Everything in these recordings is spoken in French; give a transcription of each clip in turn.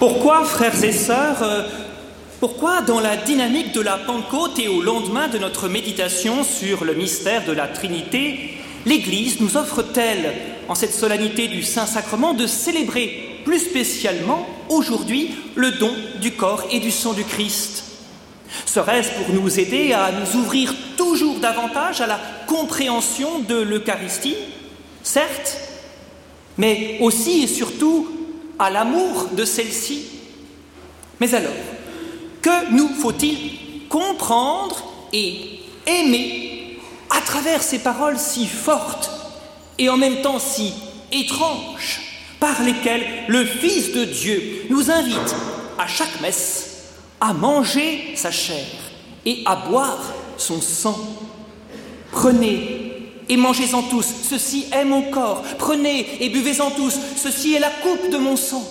Pourquoi, frères et sœurs, pourquoi dans la dynamique de la Pentecôte et au lendemain de notre méditation sur le mystère de la Trinité, l'Église nous offre-t-elle, en cette solennité du Saint-Sacrement, de célébrer plus spécialement aujourd'hui le don du corps et du sang du Christ? Serait-ce pour nous aider à nous ouvrir toujours davantage à la compréhension de l'Eucharistie? Certes, mais aussi et surtout à l'amour de celle-ci. Mais alors, que nous faut-il comprendre et aimer à travers ces paroles si fortes et en même temps si étranges par lesquelles le Fils de Dieu nous invite à chaque messe à manger sa chair et à boire son sang? Prenez et mangez-en tous, ceci est mon corps. Prenez et buvez-en tous, ceci est la coupe de mon sang.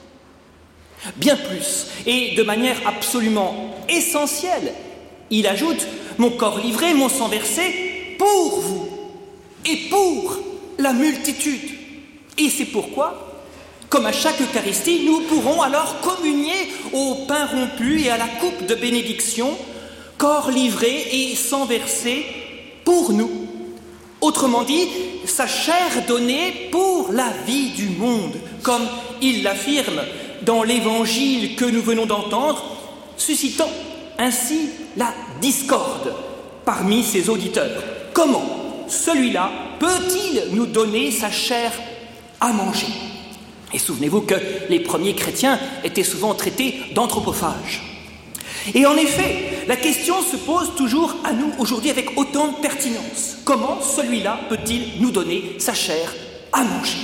Bien plus, et de manière absolument essentielle, il ajoute « Mon corps livré, mon sang versé, pour vous et pour la multitude. » Et c'est pourquoi, comme à chaque Eucharistie, nous pourrons alors communier au pain rompu et à la coupe de bénédiction, corps livré et sang versé pour nous. Autrement dit, sa chair donnée pour la vie du monde, comme il l'affirme dans l'évangile que nous venons d'entendre, suscitant ainsi la discorde parmi ses auditeurs. Comment celui-là peut-il nous donner sa chair à manger? Et souvenez-vous que les premiers chrétiens étaient souvent traités d'anthropophages. Et en effet, la question se pose toujours à nous aujourd'hui avec autant de pertinence. Comment celui-là peut-il nous donner sa chair à manger?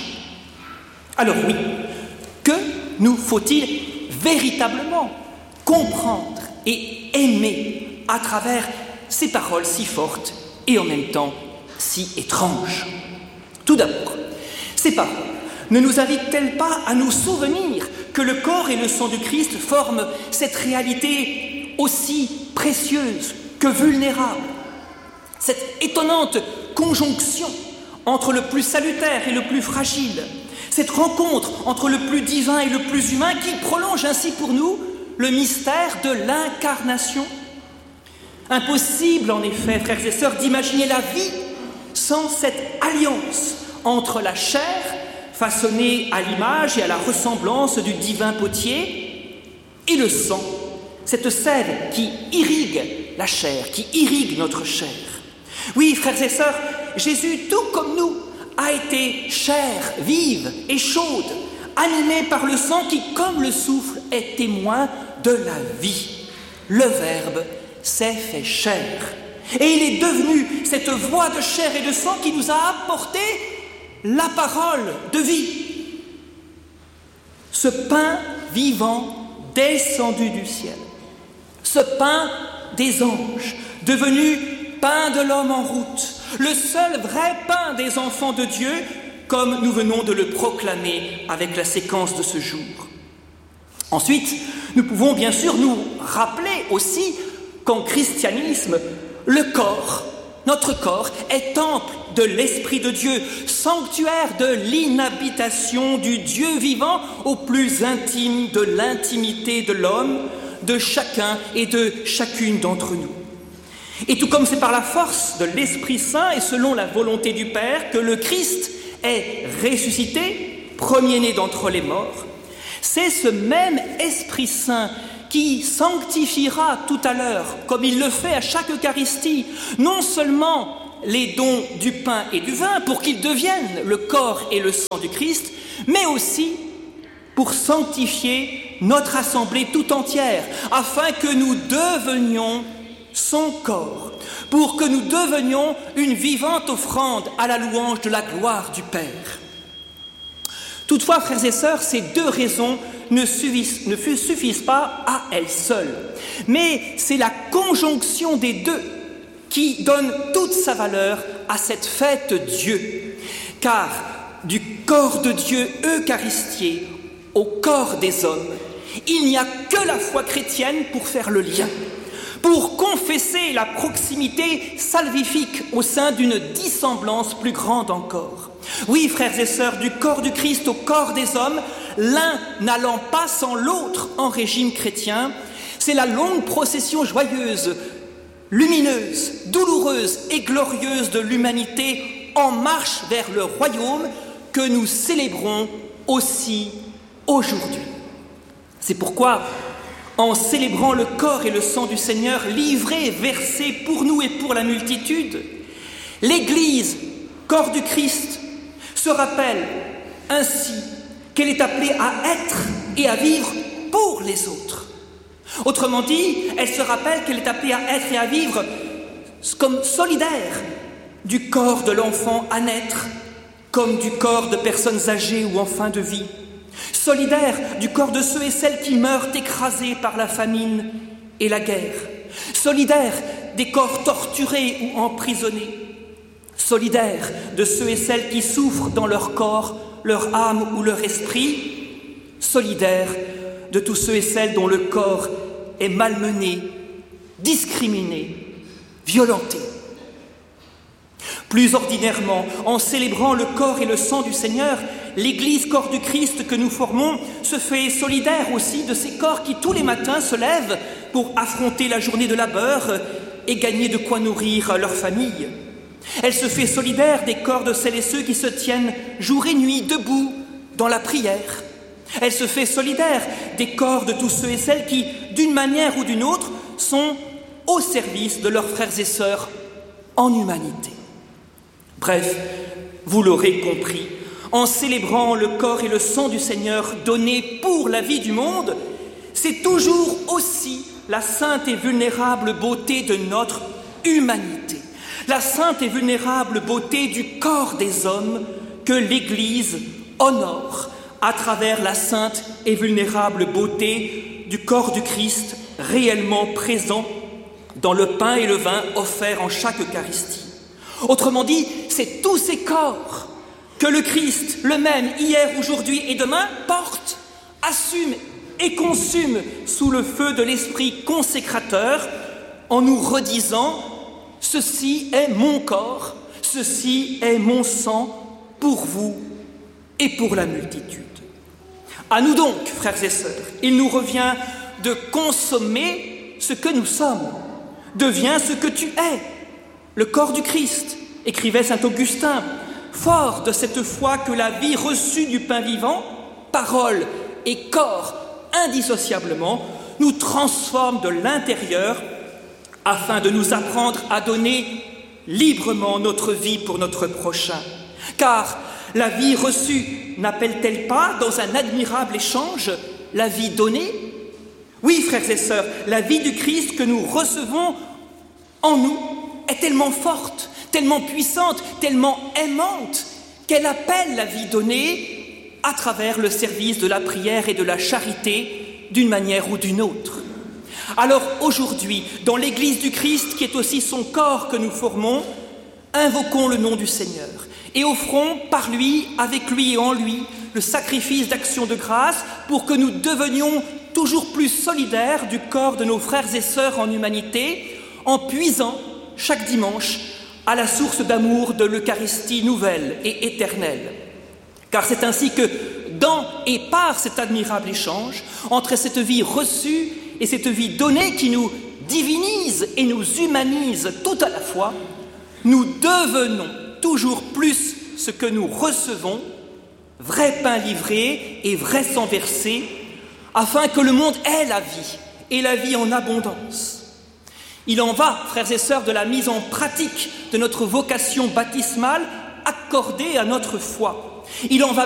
Alors oui, que nous faut-il véritablement comprendre et aimer à travers ces paroles si fortes et en même temps si étranges? Tout d'abord, ces paroles ne nous invitent-elles pas à nous souvenir que le corps et le sang du Christ forment cette réalité aussi précieuse que vulnérable, cette étonnante conjonction entre le plus salutaire et le plus fragile, cette rencontre entre le plus divin et le plus humain qui prolonge ainsi pour nous le mystère de l'incarnation? Impossible en effet, frères et sœurs, d'imaginer la vie sans cette alliance entre la chair, façonnée à l'image et à la ressemblance du divin potier, et le sang, cette sève qui irrigue la chair, qui irrigue notre chair. Oui, frères et sœurs, Jésus, tout comme nous, a été chair, vive et chaude, animée par le sang qui, comme le soufre, est témoin de la vie. Le Verbe s'est fait chair. Et il est devenu cette voix de chair et de sang qui nous a apporté la parole de vie. Ce pain vivant descendu du ciel, ce pain des anges, devenu pain de l'homme en route, le seul vrai pain des enfants de Dieu, comme nous venons de le proclamer avec la séquence de ce jour. Ensuite, nous pouvons bien sûr nous rappeler aussi qu'en christianisme, le corps, notre corps, est temple de l'Esprit de Dieu, sanctuaire de l'inhabitation du Dieu vivant au plus intime de l'intimité de l'homme, de chacun et de chacune d'entre nous. Et tout comme c'est par la force de l'Esprit Saint et selon la volonté du Père que le Christ est ressuscité, premier-né d'entre les morts, c'est ce même Esprit Saint qui sanctifiera tout à l'heure, comme il le fait à chaque Eucharistie, non seulement les dons du pain et du vin pour qu'ils deviennent le corps et le sang du Christ, mais aussi pour sanctifier notre assemblée tout entière, afin que nous devenions son corps, pour que nous devenions une vivante offrande à la louange de la gloire du Père. Toutefois, frères et sœurs, ces deux raisons ne suffisent pas à elles seules, mais c'est la conjonction des deux qui donne toute sa valeur à cette fête Dieu, car du corps de Dieu eucharistié au corps des hommes, il n'y a que la foi chrétienne pour faire le lien, pour confesser la proximité salvifique au sein d'une dissemblance plus grande encore. Oui, frères et sœurs, du corps du Christ au corps des hommes, l'un n'allant pas sans l'autre en régime chrétien, c'est la longue procession joyeuse, lumineuse, douloureuse et glorieuse de l'humanité en marche vers le royaume que nous célébrons aussi aujourd'hui. C'est pourquoi, en célébrant le corps et le sang du Seigneur livrés, versés pour nous et pour la multitude, l'Église, corps du Christ, se rappelle ainsi qu'elle est appelée à être et à vivre pour les autres. Autrement dit, elle se rappelle qu'elle est appelée à être et à vivre comme solidaire du corps de l'enfant à naître, comme du corps de personnes âgées ou en fin de vie, solidaire du corps de ceux et celles qui meurent écrasés par la famine et la guerre, solidaire des corps torturés ou emprisonnés, solidaire de ceux et celles qui souffrent dans leur corps, leur âme ou leur esprit, solidaire de tous ceux et celles dont le corps est malmené, discriminé, violenté. Plus ordinairement, en célébrant le corps et le sang du Seigneur, l'Église, corps du Christ que nous formons, se fait solidaire aussi de ces corps qui tous les matins se lèvent pour affronter la journée de labeur et gagner de quoi nourrir leur famille. Elle se fait solidaire des corps de celles et ceux qui se tiennent jour et nuit debout dans la prière. Elle se fait solidaire des corps de tous ceux et celles qui, d'une manière ou d'une autre, sont au service de leurs frères et sœurs en humanité. Bref, vous l'aurez compris, en célébrant le corps et le sang du Seigneur donné pour la vie du monde, c'est toujours aussi la sainte et vulnérable beauté de notre humanité, la sainte et vulnérable beauté du corps des hommes que l'Église honore à travers la sainte et vulnérable beauté du corps du Christ réellement présent dans le pain et le vin offerts en chaque Eucharistie. Autrement dit, c'est tous ces corps que le Christ, le même hier, aujourd'hui et demain, porte, assume et consume sous le feu de l'Esprit consécrateur en nous redisant « Ceci est mon corps, ceci est mon sang pour vous et pour la multitude. » À nous donc, frères et sœurs, il nous revient de consommer ce que nous sommes. Deviens ce que tu es, le corps du Christ, écrivait saint Augustin, fort de cette foi que la vie reçue du pain vivant, parole et corps indissociablement, nous transforme de l'intérieur afin de nous apprendre à donner librement notre vie pour notre prochain. Car la vie reçue n'appelle-t-elle pas, dans un admirable échange, la vie donnée ? Oui, frères et sœurs, la vie du Christ que nous recevons en nous est tellement forte, tellement puissante, tellement aimante, qu'elle appelle la vie donnée à travers le service de la prière et de la charité d'une manière ou d'une autre. Alors aujourd'hui, dans l'Église du Christ, qui est aussi son corps que nous formons, invoquons le nom du Seigneur et offrons par lui, avec lui et en lui, le sacrifice d'action de grâce pour que nous devenions toujours plus solidaires du corps de nos frères et sœurs en humanité, en puisant chaque dimanche à la source d'amour de l'Eucharistie nouvelle et éternelle. Car c'est ainsi que, dans et par cet admirable échange, entre cette vie reçue et cette vie donnée qui nous divinise et nous humanise tout à la fois, nous devenons toujours plus ce que nous recevons, vrai pain livré et vrai sang versé, afin que le monde ait la vie, et la vie en abondance. Il en va, frères et sœurs, de la mise en pratique de notre vocation baptismale accordée à notre foi. Il en va